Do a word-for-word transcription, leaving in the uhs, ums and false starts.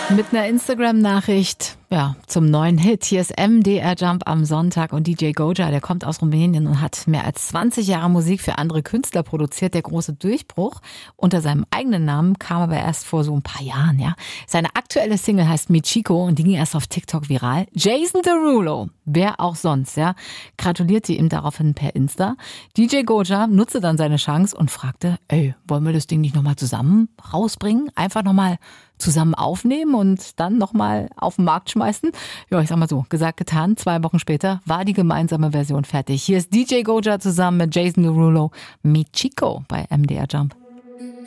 Mit einer Instagram-Nachricht, ja, zum neuen Hit. Hier ist M D R Jump am Sonntag und D J Goja, der kommt aus Rumänien und hat mehr als zwanzig Jahre Musik für andere Künstler produziert. Der große Durchbruch unter seinem eigenen Namen kam aber erst vor so ein paar Jahren, ja. Seine aktuelle Single heißt Mi Chico und die ging erst auf TikTok viral. Jason Derulo, wer auch sonst, ja, gratulierte ihm daraufhin per Insta. D J Goja nutzte dann seine Chance und fragte, ey, wollen wir das Ding nicht nochmal zusammen rausbringen? Einfach nochmal zusammen aufnehmen und dann nochmal auf den Markt schmeißen. Ja, ich sag mal so, gesagt, getan. Zwei Wochen später war die gemeinsame Version fertig. Hier ist D J Goja zusammen mit Jason Derulo, Mi Chico bei M D R Jump.